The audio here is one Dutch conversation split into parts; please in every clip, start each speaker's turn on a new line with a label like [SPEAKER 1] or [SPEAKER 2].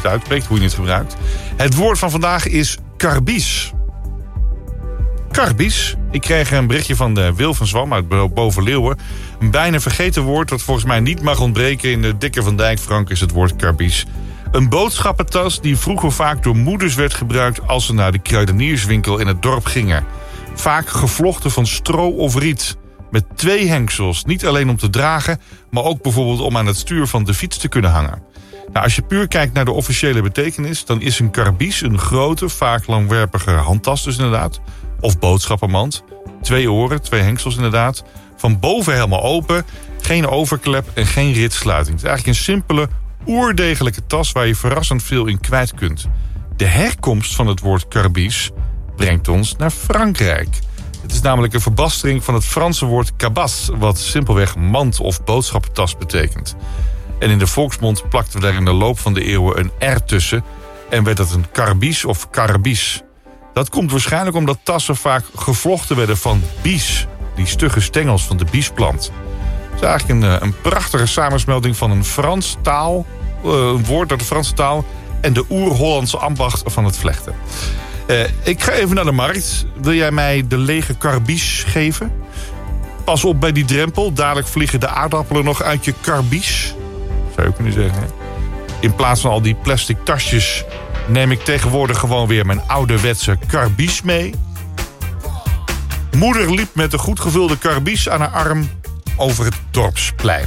[SPEAKER 1] het uitspreekt, hoe je het gebruikt. Het woord van vandaag is karbies. Karbies. Ik kreeg een berichtje van Wil van Zwam uit Boven-Leeuwen. Een bijna vergeten woord dat volgens mij niet mag ontbreken in de Dikke van Dijk Frank is het woord karbies. Een boodschappentas die vroeger vaak door moeders werd gebruikt als ze naar de kruidenierswinkel in het dorp gingen. Vaak gevlochten van stro of riet. Met 2 hengsels. Niet alleen om te dragen, maar ook bijvoorbeeld om aan het stuur van de fiets te kunnen hangen. Nou, als je puur kijkt naar de officiële betekenis, dan is een karbies een grote, vaak langwerpige handtas dus inderdaad. Of boodschappenmand. 2 oren, 2 hengsels inderdaad. Van boven helemaal open, geen overklep en geen ritsluiting. Het is eigenlijk een simpele, oerdegelijke tas waar je verrassend veel in kwijt kunt. De herkomst van het woord karbies brengt ons naar Frankrijk. Het is namelijk een verbastering van het Franse woord cabas, wat simpelweg mand of boodschappentas betekent. En in de volksmond plakten we daar in de loop van de eeuwen een R tussen en werd dat een karbies of karbies. Dat komt waarschijnlijk omdat tassen vaak gevlochten werden van bies, die stugge stengels van de biesplant. Het is eigenlijk een prachtige samensmelding van een Frans taal, een woord uit de Franse taal en de oer-Hollandse ambacht van het vlechten. Ik ga even naar de markt. Wil jij mij de lege karbies geven? Pas op bij die drempel. Dadelijk vliegen de aardappelen nog uit je karbies. Zou je kunnen zeggen. Hè? In plaats van al die plastic tasjes neem ik tegenwoordig gewoon weer mijn ouderwetse karbies mee. Moeder liep met een goed gevulde karbies aan haar arm over het dorpsplein.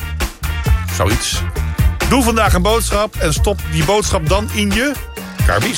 [SPEAKER 1] Zoiets. Doe vandaag een boodschap en stop die boodschap dan in je karbies.